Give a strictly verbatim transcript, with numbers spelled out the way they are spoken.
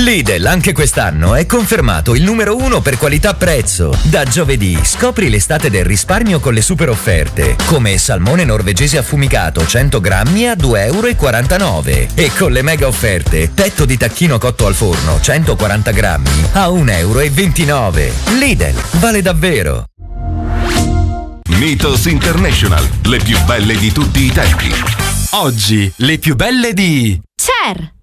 Lidl anche quest'anno è confermato il numero uno per qualità-prezzo. Da giovedì scopri l'estate del risparmio con le super offerte, come salmone norvegese affumicato cento grammi a due e quarantanove euro e con le mega offerte petto di tacchino cotto al forno centoquaranta grammi a un e ventinove euro. Lidl, vale davvero. Mythos International, le più belle di tutti i tempi. Oggi le più belle di Cher.